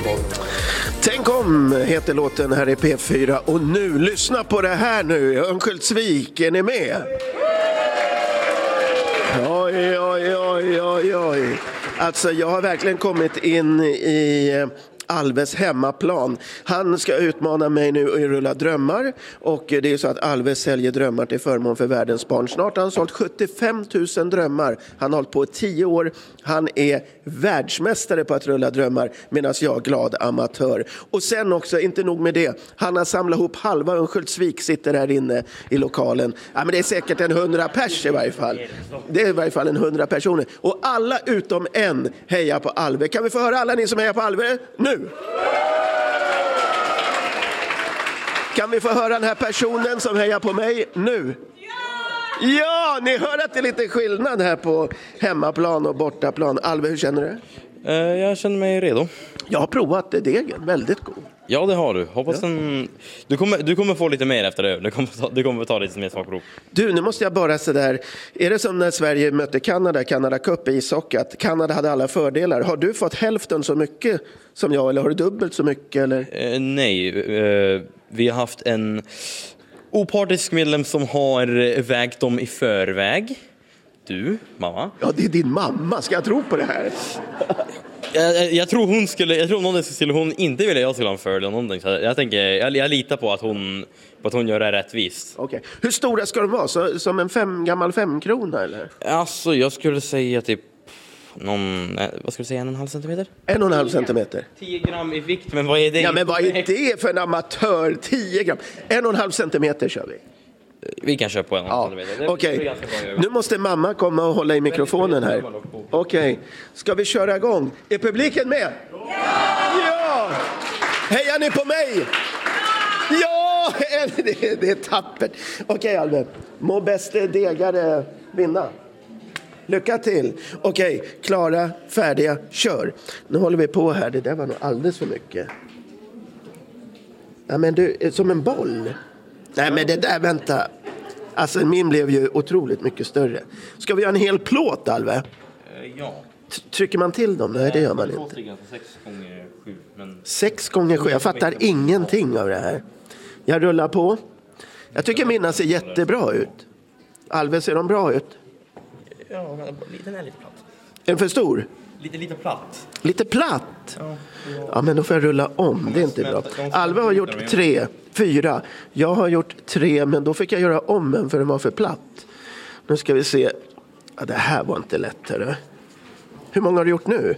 Tänk om heter låten här i P4 och nu, lyssna på det här nu, Örnsköldsvik, är ni med? Oj, oj, oj, oj, oj. Alltså jag har verkligen kommit in i Alves hemmaplan. Han ska utmana mig nu i Rulla drömmar. Och det är så att Alves säljer drömmar till förmån för världens barn. Snart har han sålt 75 000 drömmar. Han har hållit på 10 år. Han är världsmästare på att rulla drömmar. Medan jag är glad amatör. Och sen också, inte nog med det. Han har samlat ihop halva Örnsköldsvik, sitter här inne i lokalen. Ja, men det är säkert en 100 pers i varje fall. Det är i varje fall en 100 personer. Och alla utom en hejar på Alve. Kan vi få höra alla ni som hejar på Alve nu? Kan vi få höra den här personen som hejar på mig nu? Ja, ni hör att det är lite skillnad här på hemmaplan och bortaplan. Alve, hur känner du? Jag känner mig redo. Jag har provat degen, väldigt god. Ja, det har du. Hoppas du kommer få lite mer efter det. Du kommer ta lite mer smakprov. Du, nu måste jag bara så där. Är det som när Sverige mötte Kanada Cup i ishockey, att Kanada hade alla fördelar? Har du fått hälften så mycket som jag, eller har du dubbelt så mycket? Eller? Nej, vi har haft en opartisk medlem som har vägt dem i förväg. Du, mamma? Ja, det är din mamma. Ska jag tro på det här? Jag tror någon skulle hon inte vilja jag skulle ha en fördel eller någonting. Så jag litar på att hon gör det rättvist. Okej. Hur stora ska de vara? Som en gammal 5-krona eller? Alltså jag skulle säga typ vad ska du säga, 1,5 centimeter? 1,5 centimeter. 10 gram i vikt, men vad är det? Ja, men vad är det för en amatör? 10 gram. 1,5 centimeter kör vi. Vi kan köra på 1,5 centimeter. Okej. Nu måste mamma komma och hålla i mikrofonen här. Okej. Ska vi köra igång? Är publiken med? Ja! Hejar ni på mig? Ja! Det är tappert. Okej, Alve. Må bäste degare vinna. Lycka till. Okej, klara, färdiga, kör. Nu håller vi på här. Det där var nog alldeles för mycket. Ja, men du, som en boll. Nej, men det där, vänta. Alltså min blev ju otroligt mycket större. Ska vi göra en hel plåt, Alve? Ja. Trycker man till dem? Nej, det gör man inte. 6x7. Men... 6x7, jag fattar ingenting av det här. Jag rullar på. Jag tycker mina ser jättebra ut. Alve, ser de bra ut? Ja, den är lite platt. Är den för stor? Lite platt. Lite platt? Ja, men då får jag rulla om. Det är inte bra. Alve har gjort 3, 4. Jag har gjort 3, men då fick jag göra om den för den var för platt. Nu ska vi se. Ja, det här var inte lätt, hörru. Hur många har du gjort nu?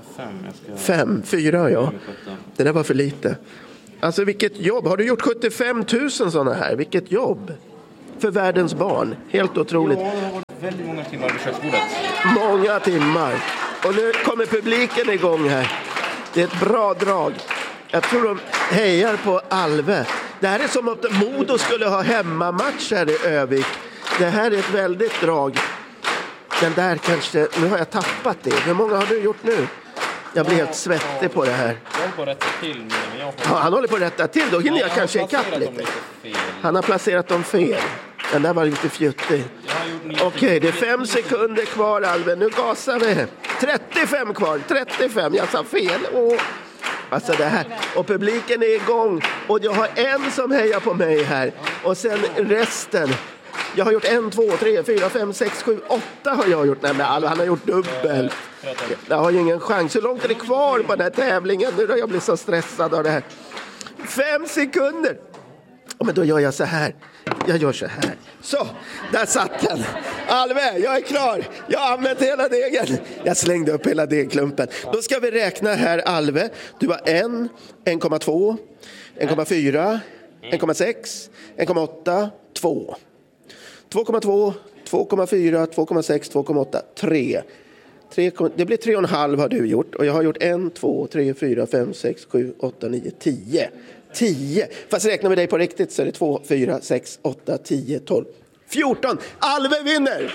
5, 4, ja. Det där var för lite. Alltså vilket jobb. Har du gjort 75 000 sådana här? Vilket jobb. För världens barn. Helt otroligt. Ja, det har varit väldigt många timmar vid köksbordet. Många timmar. Och nu kommer publiken igång här. Det är ett bra drag. Jag tror de hejar på Alve. Det här är som att Modo skulle ha hemmamatch här i Övik. Det här är ett väldigt drag. Den där kanske... Nu har jag tappat det. Hur många har du gjort nu? Jag blir helt svettig på det här. Jag håller på att rätta till nu. Ja, han håller på att rätta till. Då hinner jag kanske ikapp lite. Han har placerat dem fel. Den där var lite fjuttig. Okej, det är 5 sekunder kvar, Alve. Nu gasar vi. 35 kvar. 35. Jag sa fel. Alltså det här. Och publiken är igång. Och jag har en som hejar på mig här. Och sen resten. Jag har gjort 1, 2, 3, 4, 5, 6, 7, 8 har jag gjort. Nej, men han har gjort dubbel. Jag har ju ingen chans. Hur långt är det kvar på den här tävlingen? Nu har jag blivit så stressad av det här. 5 sekunder. Men då gör jag så här. Jag gör så här. Så, där satt den. Alve, jag är klar. Jag har använt hela degen. Jag slängde upp hela degklumpen. Då ska vi räkna här, Alve. Du har 1, 1,2, 1,4, 1,6, 1,8, 2. 2,2, 2,4, 2,6, 2,8, 3. Det blir 3,5 har du gjort. Och jag har gjort 1, 2, 3, 4, 5, 6, 7, 8, 9, 10. 10. Fast räknar vi dig på riktigt så är det 2, 4, 6, 8, 10, 12, 14. Alve vinner!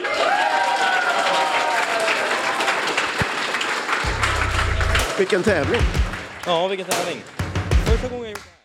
Vilken tävling. Ja, vilken tävling. Första gången jag gjort det här.